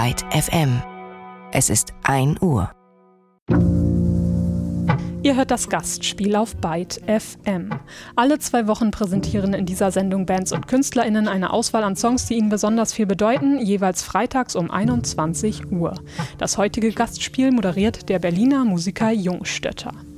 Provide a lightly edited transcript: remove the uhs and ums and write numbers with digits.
Byte FM. Es ist 1 Uhr. Ihr hört das Gastspiel auf Byte FM. Alle 2 Wochen präsentieren in dieser Sendung Bands und KünstlerInnen eine Auswahl an Songs, die ihnen besonders viel bedeuten, jeweils freitags um 21 Uhr. Das heutige Gastspiel moderiert der Berliner Musiker Jungstötter.